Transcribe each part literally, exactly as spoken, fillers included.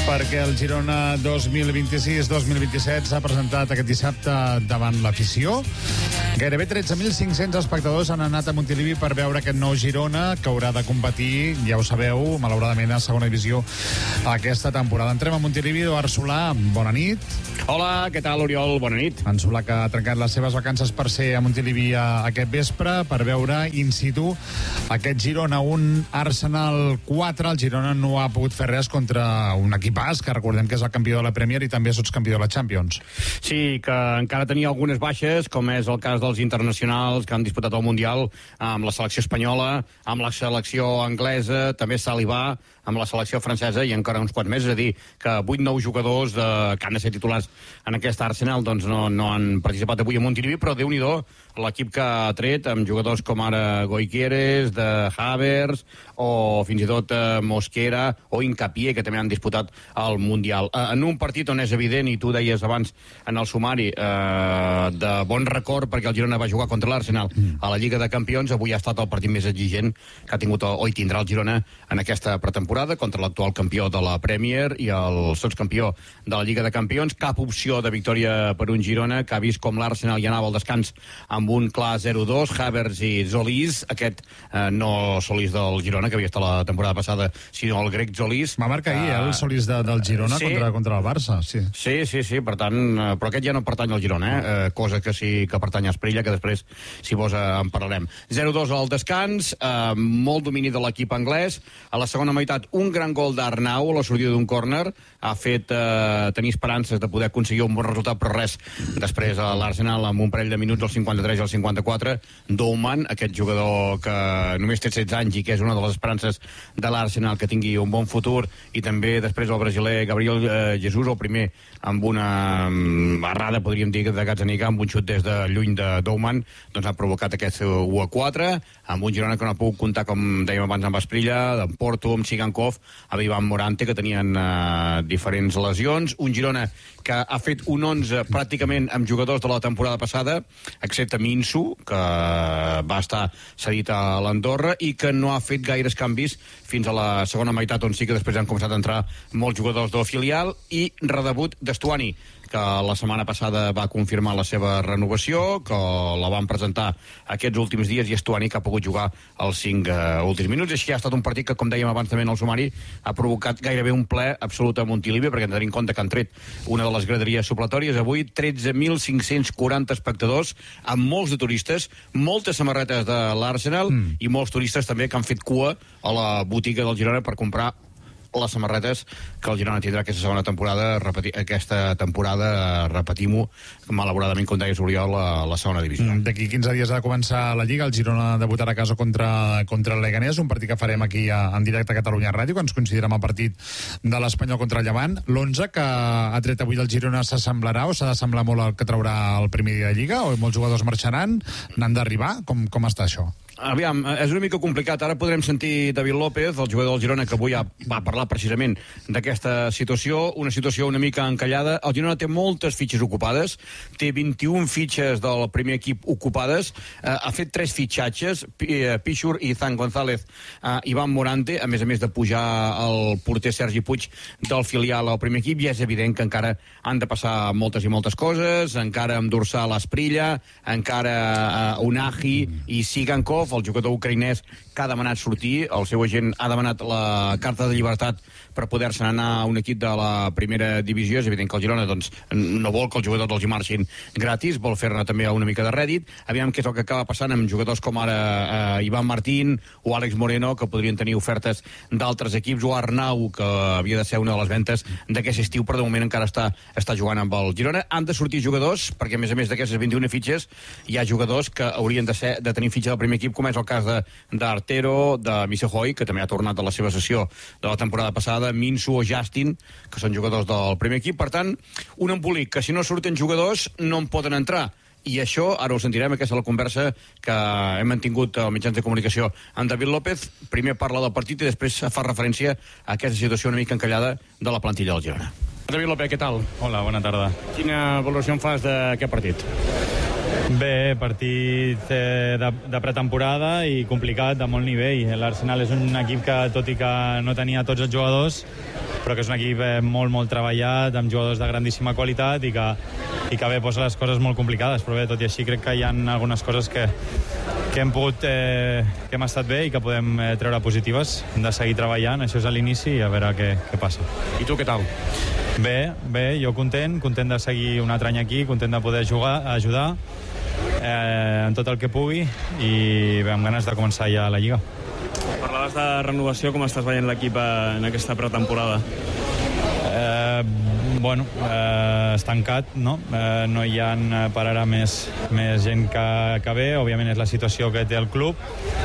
perquè el Girona dos mil vint-i-sis dos mil vint-i-set s'ha presentat aquest dissabte davant l'afició. Gairebé tretze mil cinc-cents espectadors han anat a Montilivi per veure aquest nou Girona, que haurà de competir, ja ho sabeu, malauradament a segona divisió aquesta temporada. Entrem a Montilivi. Eduard Solà, bona nit. Hola, què tal, Oriol? Bona nit. En Solà, que ha trencat les seves vacances per ser a Montilivi aquest vespre, per veure in situ aquest Girona, un Arsenal quatre. El Girona no ha pogut fer res contra un equipàs, que recordem que és el campió de la Premier i també sots campió de la Champions. Sí, que encara tenia algunes baixes, com és el cas dels internacionals que han disputat el Mundial amb la selecció espanyola, amb la selecció anglesa, també Salibà, amb la selecció francesa i encara uns quants més, és a dir, que vuit nou jugadors de, que han de ser titulars en aquest Arsenal doncs no, no han participat avui a Montilivi, però Déu-n'hi-do l'equip que ha tret amb jugadors com ara Goiqueres, de Havertz o fins i tot eh, Mosquera o Hincapié, que també han disputat el Mundial. Eh, en un partit on és evident, i tu deies abans en el sumari, eh, de bon record, perquè el Girona va jugar contra l'Arsenal a la Lliga de Campions, avui ha estat el partit més exigent que ha tingut o hi tindrà el Girona en aquesta pretemporada contra l'actual campió de la Premier i el sotscampió de la Lliga de Campions. Cap opció de victòria per un Girona que ha vist com l'Arsenal ja anava al descans amb un clar zero dos, Havertz i Solís, aquest eh, no Solís del Girona, que havia estat la temporada passada, sinó el grec Solís. Va marcar ahir, eh, el Solís de, del Girona sí. contra, contra el Barça. Sí, sí, sí, sí, per tant, eh, però aquest ja no pertany al Girona, eh, eh cosa que sí que pertany a Esprilla, que després, si vols, eh, en parlarem. zero dos al descans, eh, molt domini de l'equip anglès. A la segona meitat, un gran gol d'Arnau a la sortida d'un córner, ha fet eh, tenir esperances de poder aconseguir un bon resultat, però res, després a l'Arsenal amb un parell de minuts, al cinquanta-tres i al cinquanta-quatre, Douman, aquest jugador que només té setze anys i que és una de les esperances de l'Arsenal que tingui un bon futur, i també després el brasiler Gabriel eh, Jesus, el primer amb una um, errada, podríem dir, de Gazzaniga, amb un xut des de lluny de Douman, doncs ha provocat aquest u a quatre, amb un Girona que no ha pogut comptar, com dèiem abans, amb Esprilla, d'en Porto, amb Sigankov, amb Ivan Morante, que tenien eh, diferents lesions. Un Girona que ha fet un onze pràcticament amb jugadors de la temporada passada, excepte Minsu, que va estar cedit a l'Andorra, i que no ha fet gaires canvis fins a la segona meitat, on sí que després han començat a entrar molts jugadors del filial, i redebut d'Estuani, que la setmana passada va confirmar la seva renovació, que la van presentar aquests últims dies, i Estuani, que ha pogut jugar els cinc uh, últims minuts. Així ha estat un partit que, com dèiem abans també en el sumari, ha provocat gairebé un ple absolut a Montilivi, perquè hem de tenir en compte que han tret una de les graderies supletòries avui, tretze mil cinc-cents quaranta espectadors, amb molts de turistes, moltes samarretes de l'Arsenal mm. i molts turistes també que han fet cua a la botiga del Girona per comprar les samarretes que el Girona tindrà aquesta segona temporada, repeti, aquesta temporada, repetim-ho, malauradament, com deies, Oriol, la, la segona divisió. Mm, D'aquí quinze dies ha de començar la Lliga, el Girona debutarà a casa contra, contra el Leganés, un partit que farem aquí a, en directe a Catalunya Ràdio, que ens considerem el partit de l'Espanyol contra el Llevant. L'onze que ha tret avui el Girona s'assemblarà o s'ha d'assemblar molt al que traurà el primer dia de Lliga, o molts jugadors marxaran, n'han d'arribar? Com, com està això? Aviam, és una mica complicat. Ara podrem sentir David López, el jugador del Girona, que avui ja va parlar precisament d'aquesta situació, una situació una mica encallada. El Girona té moltes fitxes ocupades, té vint-i-un fitxes del primer equip ocupades, eh, ha fet tres fitxatges, Pichur i Zan González, eh, Ivan Morante, a més a més de pujar el porter Sergi Puig del filial al primer equip, i és evident que encara han de passar moltes i moltes coses, encara amb Dorsal Esprilla, encara eh, Unahi i Sigankov, el jugador ucraïnès que ha demanat sortir, el seu agent ha demanat la carta de llibertat per poder-se anar a un equip de la primera divisió. És evident que el Girona doncs, no vol que els jugadors els hi marxin gratis, vol fer-ne també una mica de rèdit. Aviam què és el que acaba passant amb jugadors com ara eh, Ivan Martín o Àlex Moreno, que podrien tenir ofertes d'altres equips, o Arnau, que havia de ser una de les ventes d'aquest estiu, però de moment encara està, està jugant amb el Girona. Han de sortir jugadors, perquè a més a més d'aquestes vint-i-una fitxes hi ha jugadors que haurien de, ser, de tenir fitxa del primer equip, com és el cas d'Artero, de, de Misehoy, que també ha tornat a la seva sessió de la temporada passada, Minsu o Justin, que són jugadors del primer equip. Per tant, un embolic que si no surten jugadors no en poden entrar. I això, ara ho sentirem, aquesta és la conversa que hem mantingut als mitjans de comunicació amb David López. Primer parla del partit i després fa referència a aquesta situació una mica encallada de la plantilla del Girona. David López, què tal? Hola, bona tarda. Quina valoració en fas d'aquest partit? Bé, partit eh, de, de pretemporada i complicat, de molt nivell. L'Arsenal és un equip que, tot i que no tenia tots els jugadors, però que és un equip eh, molt, molt treballat, amb jugadors de grandíssima qualitat i que, i que bé, posa les coses molt complicades, però bé, tot i així crec que hi ha algunes coses que, que hem pogut, eh, que hem estat bé i que podem eh, treure positives. Hem de seguir treballant, això és a l'inici i a veure què, què passa. I tu què tal? Bé, bé, jo content, content de seguir un altre any aquí, content de poder jugar, ajudar eh, en tot el que pugui i bé, amb ganes de començar ja la Lliga. Parlaves de renovació, com estàs veient l'equip en aquesta pretemporada? Eh, bueno, eh, estancat, no? Eh, no hi ha per ara més, més gent que, que ve, òbviament és la situació que té el club.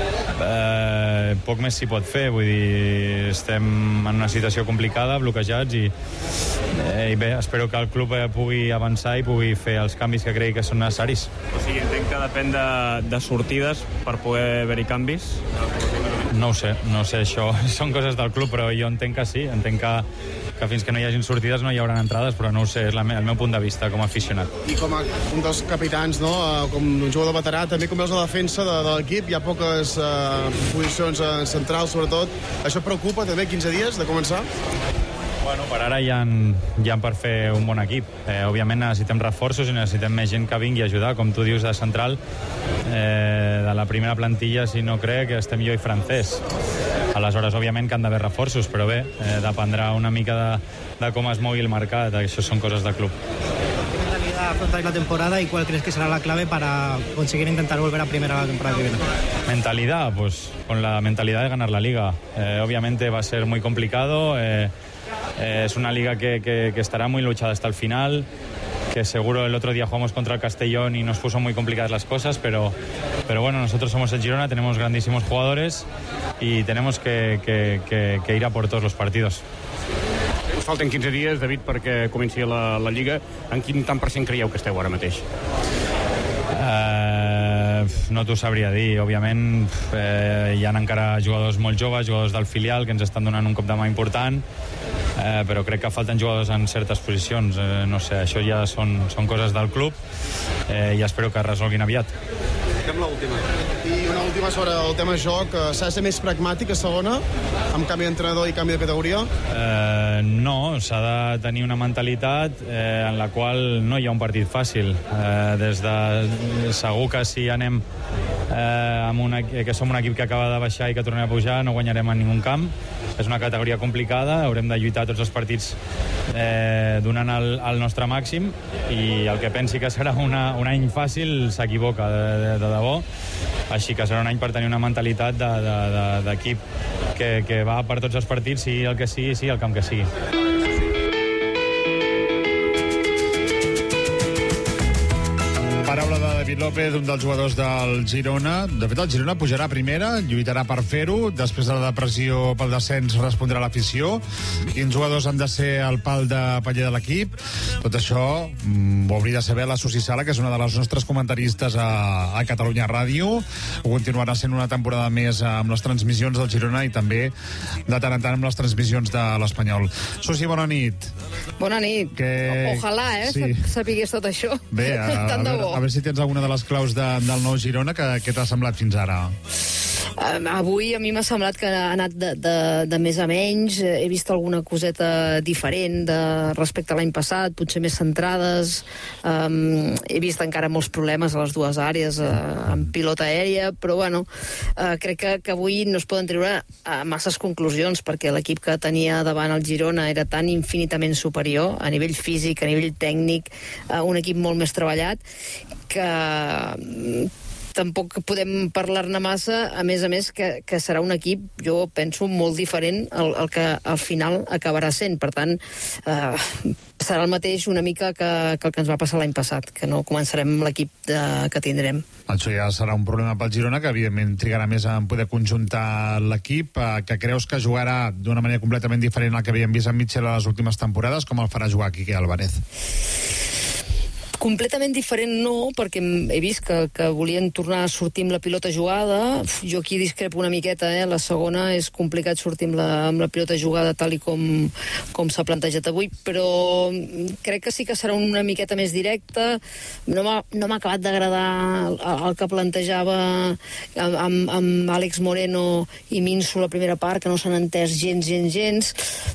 Eh, poc més s'hi pot fer, vull dir, estem en una situació complicada, bloquejats i, eh, i bé, espero que el club eh, pugui avançar i pugui fer els canvis que cregui que són necessaris. O sigui, entenc que depèn de, de sortides per poder haver-hi canvis? No ho sé, no ho sé, això són coses del club, però jo entenc que sí, entenc que, que fins que no hi hagin sortides no hi haurà entrades, però no ho sé, és la, el meu punt de vista com a aficionat. I com a un dels capitans, no? Com un jugador veterà, també com veus la defensa de, de l'equip, hi ha poques uh, posicions uh, centrals, sobretot. Això et preocupa també, quinze dies de començar? Bueno, per ara hi ha, hi ha per fer un bon equip. Eh, òbviament necessitem reforços i necessitem més gent que vingui a ajudar, com tu dius, de central. Eh, de la primera plantilla, si no crec, estem jo i Francesc. Aleshores, òbviament que han d'haver reforços, però bé, eh, dependrà una mica de, de com es mogui el mercat. Això són coses del club. ¿Qué mentalidad afrontáis la temporada y cuál crees que será la clave para conseguir intentar volver a primera la temporada que viene? Mentalidad, pues con la mentalidad de ganar la liga. Eh, obviamente va a ser muy complicado. Eh, eh, es una liga que, que, que estará muy luchada hasta el final, que seguro el otro día jugamos contra el Castellón y nos puso muy complicadas las cosas, pero, pero bueno, nosotros somos el Girona, tenemos grandísimos jugadores y tenemos que, que, que, que ir a por todos los partidos. Us falten quinze dies, David, perquè comenci la, la Lliga. En quin tant per cent creieu que esteu ara mateix? Eh, no t'ho sabria dir. Òbviament eh, hi ha encara jugadors molt joves, jugadors del filial, que ens estan donant un cop de mà important, eh, però crec que falten jugadors en certes posicions. Eh, no sé, això ja són, són coses del club eh, i espero que es resolguin aviat. Fem l'última. I una última sobre el tema joc. S'ha de ser més pragmàtic a segona, amb canvi d'entrenador i canvi de categoria? Eh, no, s'ha de tenir una mentalitat eh, en la qual no hi ha un partit fàcil. Eh, des de segur que si anem eh, amb una, que som un equip que acaba de baixar i que tornem a pujar, no guanyarem en ningú camp. És una categoria complicada, haurem de lluitar tots els partits eh, donant el, el nostre màxim, i el que pensi que serà una, un any fàcil s'equivoca de, de, de debò. Així que serà un any per tenir una mentalitat d'equip de, de, que, que va per tots els partits, sigui el que sigui, sigui el camp que sigui. Paraula de David López, un dels jugadors del Girona. De fet, el Girona pujarà a primera, lluitarà per fer-ho. Després de la depressió pel descens respondrà l'afició. Quins jugadors han de ser el pal de paller de l'equip? Tot això mm, ho hauria de saber la Susi Sala, que és una de les nostres comentaristes a, a Catalunya Ràdio. Ho continuarà sent una temporada més amb les transmissions del Girona i també de tant en tant amb les transmissions de l'Espanyol. Susi, bona nit. Bona nit. Que... Ojalà, eh, sí. sapigués tot això. Bé, a, Tant de bo. A veure si tens alguna de les claus de, del nou Girona. Que, què t'ha semblat fins ara? Um, avui a mi m'ha semblat que ha anat de, de, de més a menys. He vist alguna coseta diferent de, respecte a l'any passat, potser més centrades. Um, he vist encara molts problemes a les dues àrees, uh, amb pilota aèria, però bueno, uh, crec que, que avui no es poden treure uh, masses conclusions, perquè l'equip que tenia davant el Girona era tan infinitament superior, a nivell físic, a nivell tècnic, uh, un equip molt més treballat, que tampoc podem parlar-ne massa, a més a més que, que serà un equip, jo penso, molt diferent al, al que al final acabarà sent. Per tant, eh, serà el mateix una mica que, que el que ens va passar l'any passat, que no començarem l'equip de, que tindrem. Això ja serà un problema pel Girona, que evidentment trigarà més en poder conjuntar l'equip. Eh, que creus que jugarà d'una manera completament diferent al que havíem vist en Mitchell a les últimes temporades? Com el farà jugar Quique Álvarez? Completament diferent no, perquè he vist que, que volien tornar a sortir amb la pilota jugada. Jo aquí discrepo una miqueta, eh? La segona és complicat sortir amb la, amb la pilota jugada tal i com, com s'ha plantejat avui, però crec que sí que serà una miqueta més directa. No m'ha no m'ha acabat d'agradar el, el que plantejava amb, amb Àlex Moreno i Minso la primera part, que no s'han entès gens, gens, gens.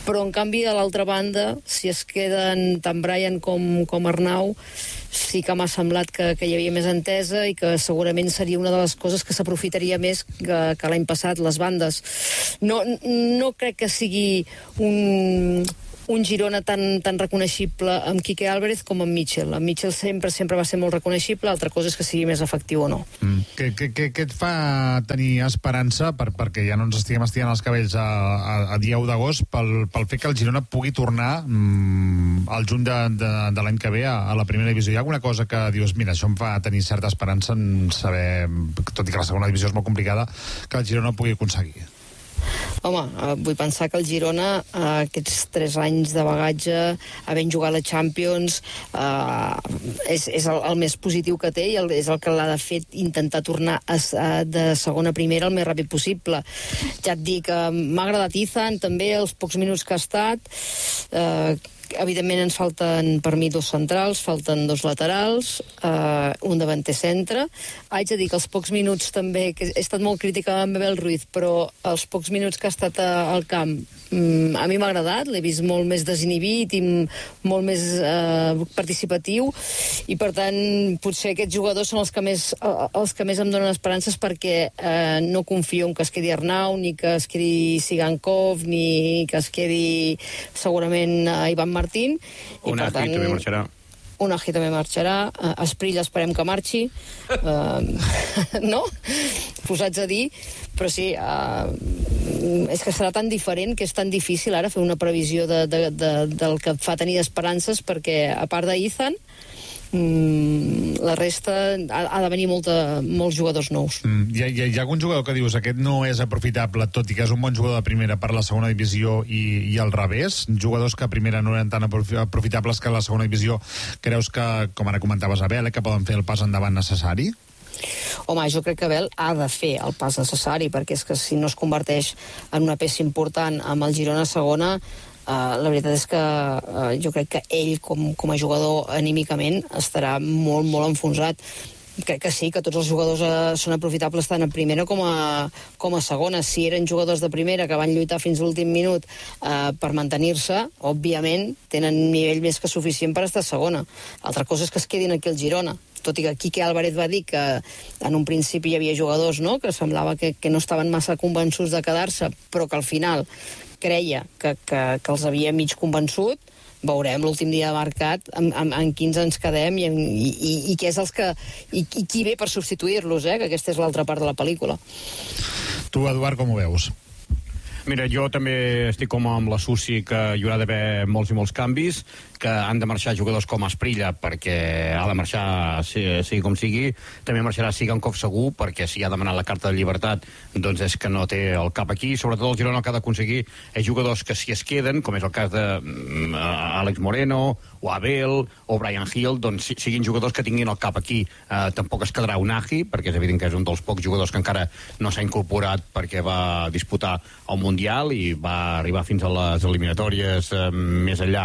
Però, en canvi, a l'altra banda, si es queden tant Brian com, com Arnau, sí que m'ha semblat que, que hi havia més entesa i que segurament seria una de les coses que s'aprofitaria més que, que l'any passat, les bandes. No, no crec que sigui un... un Girona tan, tan reconeixible amb Quique Álvarez com amb Mitchell. En Mitchell sempre sempre va ser molt reconeixible, altra cosa és que sigui més efectiu o no. Mm. Què, què, què, què et fa tenir esperança, per, perquè ja no ens estiguem estirant els cabells a, a, a dia u d'agost, pel, pel fet que el Girona pugui tornar mm, al juny de, de, de l'any que ve a, a la primera divisió? Hi ha alguna cosa que dius, mira, això em fa tenir certa esperança en saber, tot i que la segona divisió és molt complicada, que el Girona pugui aconseguir? Home, eh, vull pensar que el Girona, eh, aquests tres anys de bagatge, havent jugat la Champions, eh, és, és el, el més positiu que té i el, és el que l'ha de fer intentar tornar a, a, de segona a primera el més ràpid possible. Ja et dic, eh, m'ha agradat Ethan, també, els pocs minuts que ha estat. Eh, evidentment ens falten per mi dos centrals, falten dos laterals, eh, un davanter centre. Haig de dir que els pocs minuts també, que he estat molt crítica amb Abel Ruiz, però els pocs minuts que ha estat al camp mm, a mi m'ha agradat, l'he vist molt més desinhibit i molt més eh, participatiu, i per tant potser aquests jugadors són els que més, eh, els que més em donen esperances, perquè eh, no confio en que es quedi Arnau, ni que es quedi Sigankov, ni que es quedi segurament eh, Ivan Martín. Una aquí també marxarà. Una aquí també marxarà. Uh, Esprill esperem que marxi. Uh, no? Posats a dir. Però sí, uh, és que serà tan diferent que és tan difícil ara fer una previsió de, de, de, del que et fa tenir esperances, perquè a part d'Ethan, Mm, la resta ha, ha de venir molta, molts jugadors nous. Mm, hi, ha, hi ha algun jugador que dius aquest no és aprofitable, tot i que és un bon jugador de primera per la segona divisió, i, i al revés? Jugadors que a primera no eren tan aprofitables que a la segona divisió creus que, com ara comentaves Abel, eh, que poden fer el pas endavant necessari? Home, jo crec que Abel ha de fer el pas necessari, perquè és que si no es converteix en una peça important amb el Girona segona, Uh, la veritat és que uh, jo crec que ell com, com a jugador anímicament estarà molt, molt enfonsat. Crec que sí, que tots els jugadors uh, són aprofitables tant a primera com a, com a segona. Si eren jugadors de primera que van lluitar fins a l'últim minut uh, per mantenir-se, òbviament tenen un nivell més que suficient per estar a segona. Altra cosa és que es quedin aquí al Girona. Tot i que Quique Álvarez va dir que en un principi hi havia jugadors, no?, que semblava que, que no estaven massa convençuts de quedar-se, però que al final creia que, que, que els havia mig convençut. Veurem l'últim dia de mercat amb, amb, amb quins ens quedem i, i, i, i què és els que i, i qui ve per substituir-los, eh? Que aquesta és l'altra part de la pel·lícula. Tu, Eduard, com ho veus? Mira, jo també estic com amb la Susi, que hi haurà d'haver molts i molts canvis, que han de marxar jugadors com Asprilla, perquè ha de marxar sigui, sigui com sigui. També marxarà Sigankov segur, perquè si ha demanat la carta de llibertat, doncs és que no té el cap aquí. Sobretot el Girona el que ha d'aconseguir és jugadors que si es queden, com és el cas d'Àlex Moreno, o Abel, o Brian Hill, doncs siguin jugadors que tinguin el cap aquí. Eh, tampoc es quedarà Unai, perquè és evident que és un dels pocs jugadors que encara no s'ha incorporat perquè va disputar el Mundial i va arribar fins a les eliminatòries eh, més enllà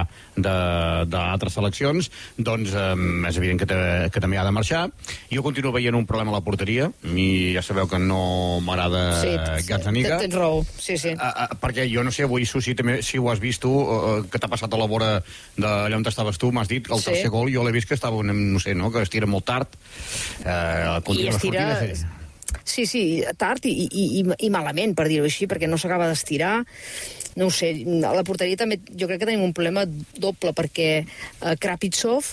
d'altres seleccions. Doncs eh, és evident que, te, que també ha de marxar. Jo continuo veient un problema a la porteria. A mi ja sabeu que no m'agrada sí, Gazzaniga. Tens raó, sí, sí. A, a, perquè jo no sé, avui, Susi, també, si ho has vist tu, uh, que t'ha passat a la vora d'allà on estaves tu, m'has dit que el sí. tercer gol jo l'he vist que estava, no sé, no?, que es tira molt tard. Uh, I es tira... Sí, sí, tard i, i, i, i malament, per dir-ho així, perquè no s'acaba d'estirar. No ho sé, a la porteria també jo crec que tenim un problema doble, perquè uh, Krapitsov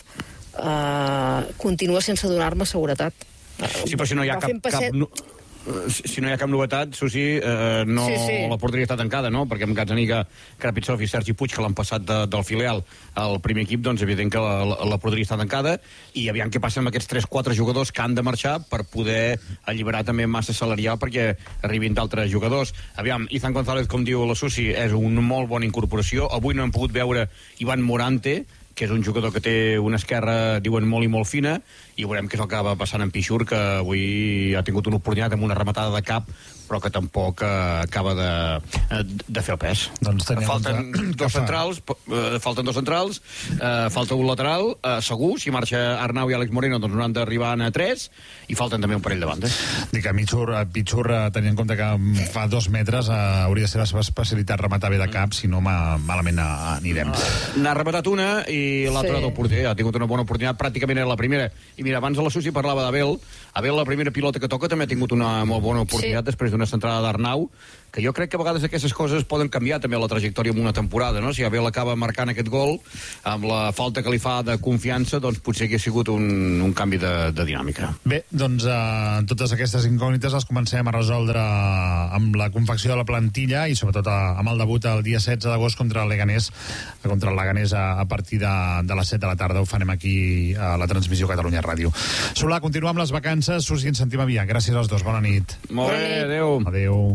uh, continua sense donar-me seguretat. Sí, però si no hi ha cap... cap no... Si no hi ha cap novetat, Susi, eh, no, sí, sí. La porteria està tancada, no? Perquè amb Gazzaniga, Krapitsov i Sergi Puig, que l'han passat de, del filial al primer equip, doncs evident que la, la, la porteria està tancada, i aviam què passa amb aquests tres quatre jugadors que han de marxar per poder alliberar també massa salarial perquè arribin d'altres jugadors. Aviam, Ethan González, com diu la Susi, és una molt bona incorporació. Avui no hem pogut veure Ivan Morante, que és un jugador que té una esquerra, diuen, molt i molt fina, i veurem què és el que va passant en Pichur, que avui ha tingut una oportunitat amb una rematada de cap però que tampoc eh, acaba de, de fer el pes. Doncs falten dos centrals, eh, falten dos centrals, eh, falta un lateral, eh, segur, si marxa Arnau i Àlex Moreno, doncs no han d'arribar a tres, i falten també un parell de bandes. Dic que Mitxur, Pitxur, tenint en compte que fa dos metres, eh, hauria de ser la seva especialitat rematar bé de cap, si no ma, malament anirem. N'ha rematat una i l'altra Sí. del porter, ha tingut una bona oportunitat, pràcticament era la primera. I mira, abans a la Susi parlava d'Abel, Abel, la primera pilota que toca, també ha tingut una molt bona oportunitat sí. després d'una centrada d'Arnau, que jo crec que a vegades aquestes coses poden canviar també la trajectòria en una temporada, no? Si Abel acaba marcant aquest gol, amb la falta que li fa de confiança, doncs potser hauria sigut un, un canvi de, de dinàmica. Bé, doncs eh, totes aquestes incògnites les comencem a resoldre amb la confecció de la plantilla i sobretot a, amb el debut el dia setze d'agost contra el Leganés, contra el Leganés a, a partir de, de les set de la tarda. Ho farem aquí a la transmissió Catalunya Ràdio. Solà, continuem amb les vacances. Susi, ens sentim aviat. Gràcies als dos. Bona nit. Molt bé, adéu. Adéu.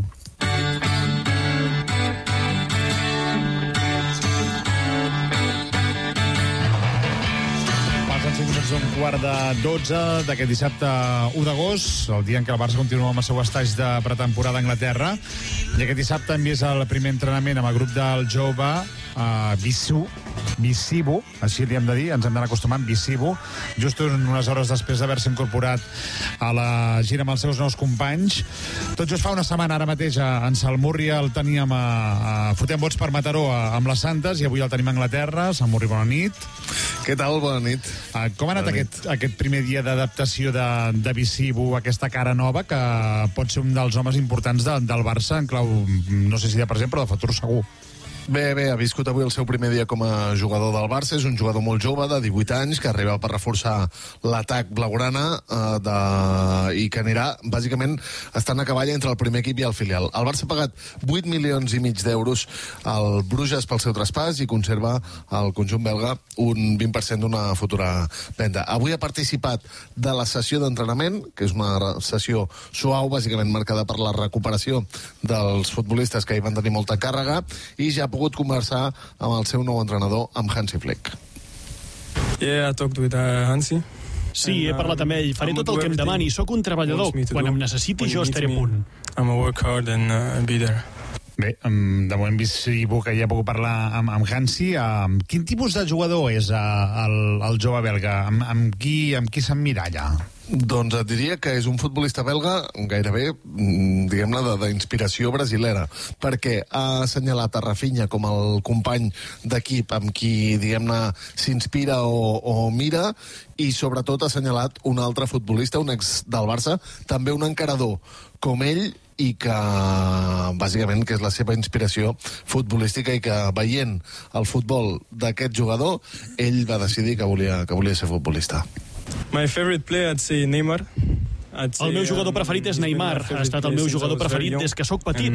Un quart de dotze d'aquest dissabte u d'agost, el dia en què el Barça continua amb el seu estatge de pretemporada a Anglaterra, i aquest dissabte hem vist el primer entrenament amb el grup del jove uh, Bisu, Bisibu, així li hem de dir, ens hem d'anar acostumant, Bisibu, just unes hores després d'haver-se incorporat a la gira amb els seus nous companys. Tot just fa una setmana, ara mateix, en Salmurri el teníem a, a fotent vots per Mataró a, amb les Santes, i avui el tenim a Anglaterra. Salmurri, bona nit. Què tal? Bona nit. Uh, com ha anat aquest, aquest primer dia d'adaptació de, de Bisibu, aquesta cara nova, que pot ser un dels homes importants de, del Barça, en clau, no sé si de present, però de futur segur? Bé, bé, ha viscut avui el seu primer dia com a jugador del Barça. És un jugador molt jove, de divuit anys, que arriba per reforçar l'atac blaugrana eh, de... i que anirà, bàsicament, estant a cavall entre el primer equip i el filial. El Barça ha pagat vuit milions i mig d'euros al Bruges pel seu traspàs i conserva el conjunt belga un vint per cent d'una futura venda. Avui ha participat de la sessió d'entrenament, que és una sessió suau, bàsicament marcada per la recuperació dels futbolistes que hi van tenir molta càrrega, i ja ha pogut conversar amb el seu nou entrenador, amb Hansi Flick. Yeah, I talked with uh, Hansi. Sí, he parlat amb ell. Faré tot el que em demani. Soc un treballador. Quan em necessiti, jo estaré a punt. I'm a work hard and uh, be there. Bé, de moment vist que ja puc parlar amb, amb Hansi. Uh, quin tipus de jugador és uh, el, el jove belga? Amb, amb qui, amb qui s'emmiralla? Doncs et diria que és un futbolista belga gairebé, diguem-ne, d'inspiració brasilera, perquè ha assenyalat a Rafinha com el company d'equip amb qui, diguem-ne, s'inspira o, o mira, i sobretot ha assenyalat un altre futbolista, un ex del Barça, també un encarador com ell, i que, bàsicament, que és la seva inspiració futbolística, i que, veient el futbol d'aquest jugador, ell va decidir que volia, que volia ser futbolista. My favorite player, I'd say Neymar. El meu jugador preferit és Neymar. Ha estat el meu jugador preferit des que sóc petit.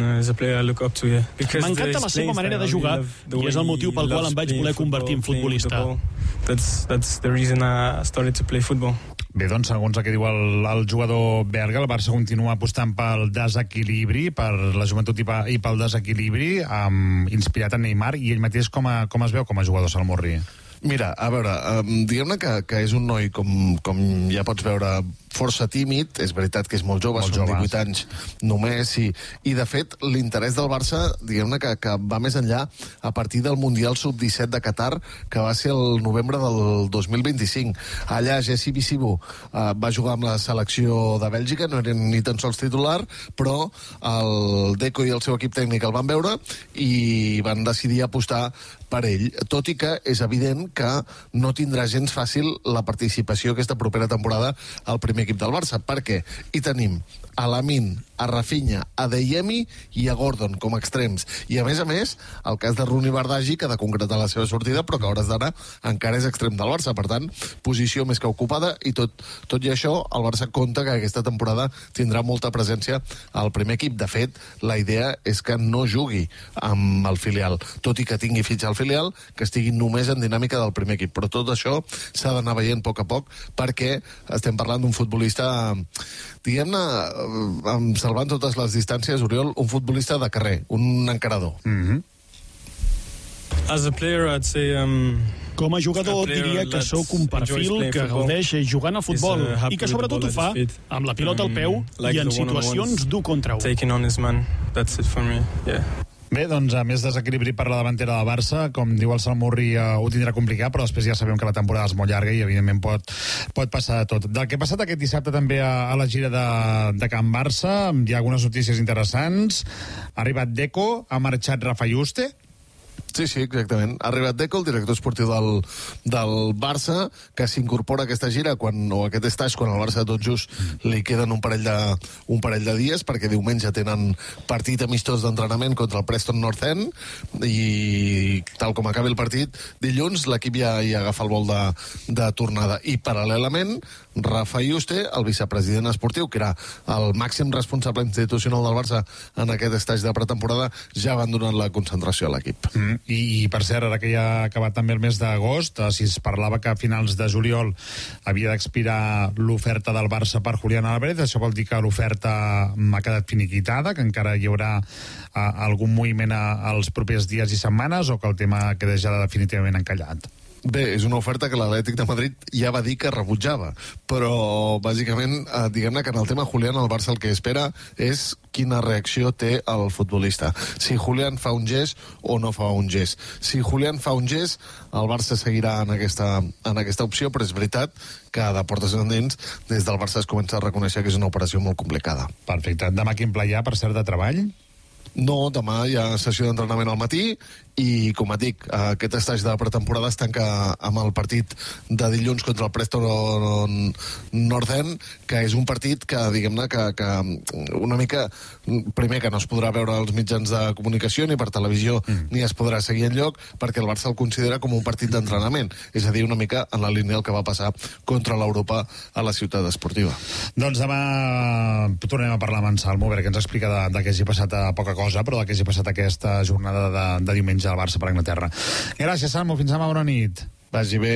M'encanta la seva manera de jugar i és el motiu pel qual em vaig voler convertir en futbolista. Bé, doncs, segons el que diu el, el jugador belga, el Barça continua apostant pel desequilibri, per la joventut i, pa, i pel desequilibri, um, inspirat en Neymar, i ell mateix com, a, com es veu com a jugador, Salmurri? Mira, a veure, um, diguem-ne que, que és un noi, com, com ja pots veure, força tímid. És veritat que és molt jove, molt són jove. divuit anys només, i, i de fet l'interès del Barça, diguem-ne que, que va més enllà a partir del Mundial sub disset de Qatar, que va ser el novembre del dos mil vint-i-cinc. Allà Jesse Bisibu uh, va jugar amb la selecció de Bèlgica, no era ni tan sols titular, però el Deco i el seu equip tècnic el van veure i van decidir apostar per ell, tot i que és evident que no tindrà gens fàcil la participació aquesta propera temporada al primer equip del Barça, perquè hi tenim a Lamine, a Rafinha, a Deyemi i a Gordon com a extrems. I a més a més, el cas de Rooney Bardghji, que ha de concretar la seva sortida, però que a hores d'ara encara és extrem del Barça. Per tant, posició més que ocupada, i tot, tot i això, el Barça compta que aquesta temporada tindrà molta presència al primer equip. De fet, la idea és que no jugui amb el filial, tot i que tingui fitxa al filial, que estigui només en dinàmica del primer equip. Però tot això s'ha d'anar veient a poc a poc, perquè estem parlant d'un futbolista, diguem-ne, salvant totes les distàncies, Oriol, un futbolista de carrer, un encarador. Mm-hmm. As a player, I'd say um, Com a jugador diria que sóc un perfil que gaudeix jugant al futbol i que sobretot ho fa amb la pilota al peu i en situacions d'un contra un. Taking on his man, that's it for me, yeah. Bé, doncs, a més desequilibri per la davantera del Barça, com diu el Salmurri, eh, ho tindrà complicat, però després ja sabem que la temporada és molt llarga i, evidentment, pot, pot passar de tot. Del que ha passat aquest dissabte també a, a la gira de, de Can Barça, hi ha algunes notícies interessants. Ha arribat Deco, ha marxat Rafa Yuste. Sí, sí, exactament. Ha arribat Deco, el director esportiu del, del Barça, que s'incorpora a aquesta gira, quan, o aquest estatge, quan al Barça tot just li queden un parell de, un parell de dies, perquè diumenge tenen partit amistós d'entrenament contra el Preston North End, i tal com acabi el partit, dilluns l'equip ja, ja agafa el vol de, de tornada. I paral·lelament, Rafa Yuste, el vicepresident esportiu, que era el màxim responsable institucional del Barça en aquest estatge de pretemporada, ja ha abandonat la concentració a l'equip. Mm. I, I, per cert, ara que ja ha acabat també el mes d'agost, eh, si es parlava que a finals de juliol havia d'expirar l'oferta del Barça per Julián Álvarez, això vol dir que l'oferta ha quedat finiquitada, que encara hi haurà eh, algun moviment a, als propers dies i setmanes, o que el tema queda ja definitivament encallat? Bé, és una oferta que l'Atlètic de Madrid ja va dir que rebutjava, però bàsicament, eh, diguem-ne que en el tema Julián, el Barça el que espera és quina reacció té el futbolista. Si Julián fa un gest o no fa un gest. Si Julián fa un gest, el Barça seguirà en aquesta, en aquesta opció, però és veritat que de portes endins, des del Barça es comença a reconèixer que és una operació molt complicada. Perfecte. Demà quin pla hi ha, per cert, de treball? No, demà hi ha sessió d'entrenament al matí i, com et dic, aquest estatge de pretemporada es tanca amb el partit de dilluns contra el Preston North End, que és un partit que, diguem-ne, que, que una mica, primer, que no es podrà veure als mitjans de comunicació ni per televisió, mm. ni es podrà seguir enlloc, perquè el Barça el considera com un partit d'entrenament, és a dir, una mica en la línia del que va passar contra l'Europa a la ciutat esportiva. Doncs demà tornem a parlar amb en Salmo, a veure què ens explica de, de què hagi passat a poca cosa, però del que hagi passat aquesta jornada de, de diumenge al Barça per Anglaterra. Gràcies, Salmo. Fins demà. Bona nit. Vagi bé.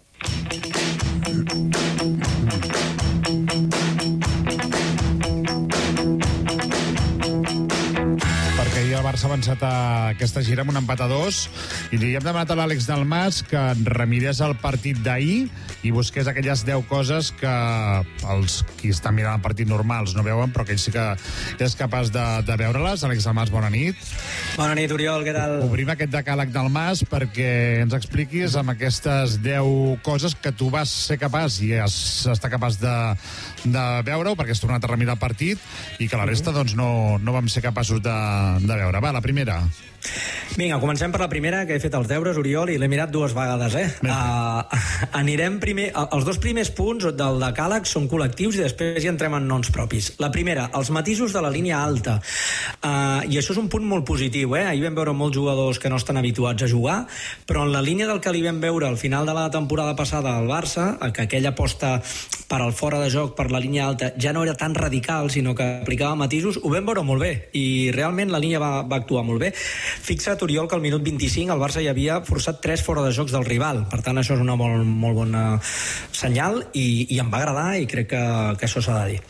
Perquè ahir el Barça ha avançat a aquesta gira amb un empat a dos i li hem demanat a l'Àlex Dalmas que remirés el partit d'ahir i busqués aquelles deu coses que els qui estan mirant el partit normals no veuen, però que ell sí que és capaç de, de veure-les. Àlex Dalmas, bona nit. Bona nit, Oriol, què tal? Obrim aquest decàleg del Mas perquè ens expliquis amb aquestes deu coses que tu vas ser capaç i has estar capaç de, de veure-ho, perquè has tornat a remirar el partit i que la resta doncs, no, no vam ser capaços de, de veure. Va, la primera. Vinga, comencem per la primera, que he fet els deures, Oriol, i l'he mirat dues vegades, eh? Uh, anirem primer... Els dos primers punts del decàleg són col·lectius i després hi entrem en noms propis. La primera, els matisos de la línia alta. Uh, I això és un punt molt positiu, eh? Ahir vam veure molts jugadors que no estan habituats a jugar, però en la línia del que li vam veure al final de la temporada passada al Barça, que aquella aposta per al fora de joc, per la línia alta, ja no era tan radical, sinó que aplicava matisos, ho vam veure molt bé, i realment la línia va, va actuar molt bé. Fixa't, Oriol, que al minut vint-i-cinc el Barça ja havia forçat tres fora de jocs del rival. Per tant, això és una molt, molt bona senyal i, i em va agradar i crec que, que això s'ha de dir.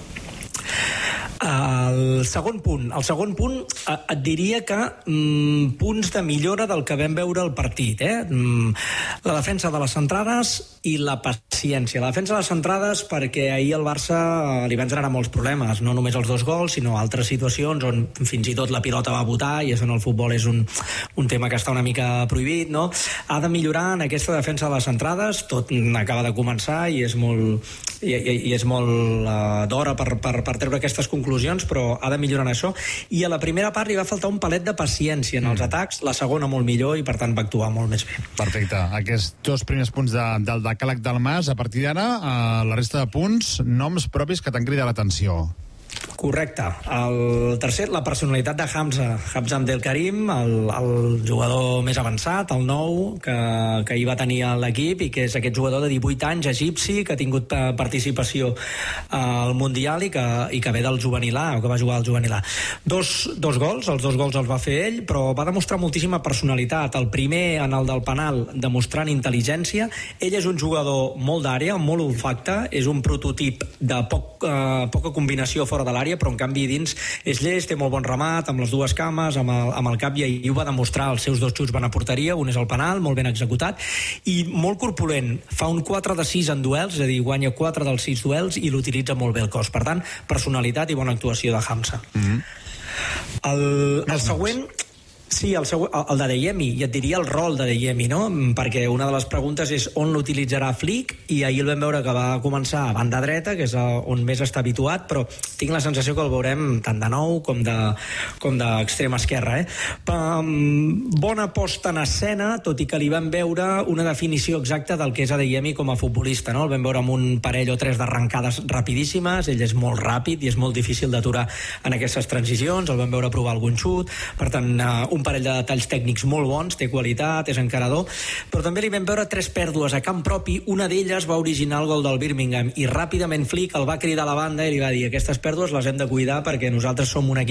El segon punt, el segon punt eh, et diria que mm, punts de millora del que vam veure al partit, eh? Mm, la defensa de les centrades i la paciència. La defensa de les centrades perquè ahir el Barça li van generar molts problemes, no només els dos gols, sinó altres situacions on fins i tot la pilota va botar, i això en el futbol és un, un tema que està una mica prohibit, no? Ha de millorar en aquesta defensa de les centrades, tot acaba de començar i és molt, i, i, i és molt uh, d'hora per, per, per treure aquestes conclusions, però ha de millorar en això. I a la primera part li va faltar un palet de paciència en els atacs, la segona molt millor i per tant va actuar molt més bé. Perfecte. Aquests dos primers punts de, del decàleg del Mas, a partir d'ara, eh, la resta de punts, noms propis que t'han cridat l'atenció. Correcte. El tercer, la personalitat de Hamza, Hamza Abdelkarim, el, el jugador més avançat, el nou, que, que hi va tenir a l'equip, i que és aquest jugador de divuit anys, egipci, que ha tingut participació al Mundial i que, i que ve del juvenil A, o que va jugar al juvenil A. Dos, dos gols, els dos gols els va fer ell, però va demostrar moltíssima personalitat. El primer, en el del penal, demostrant intel·ligència. Ell és un jugador molt d'àrea, molt olfacte, és un prototip de poc, eh, poca combinació fora de l'àrea, l'àrea, però en canvi dins és llest, té molt bon remat, amb les dues cames, amb el, amb el cap, i ahir ho va demostrar. Els seus dos xuts van a porteria, un és el penal, molt ben executat, i molt corpulent. Fa un quatre de sis en duels, és a dir, guanya quatre dels sis duels i l'utilitza molt bé el cos. Per tant, personalitat i bona actuació de Hamza. Mm-hmm. El, el següent... Sí, el, següent, el de Adeyemi, i et diria el rol d'Adeyemi, no? Perquè una de les preguntes és on l'utilitzarà Flick, i ahir el vam veure que va començar a banda dreta, que és on més està habituat, però tinc la sensació que el veurem tant de nou com de com d'extrema esquerra. Eh? Bona posta en escena, tot i que li vam veure una definició exacta del que és Adeyemi com a futbolista. No? El vam veure amb un parell o tres d'arrencades rapidíssimes, ell és molt ràpid i és molt difícil d'aturar en aquestes transicions, el vam veure provar algun xut, per tant, un un parell de detalls tècnics molt bons, té qualitat, és encarador, però també li vam veure tres pèrdues a camp propi, una d'elles va originar el gol del Birmingham, i ràpidament Flick el va cridar a la banda i li va dir: aquestes pèrdues les hem de cuidar perquè nosaltres som un equip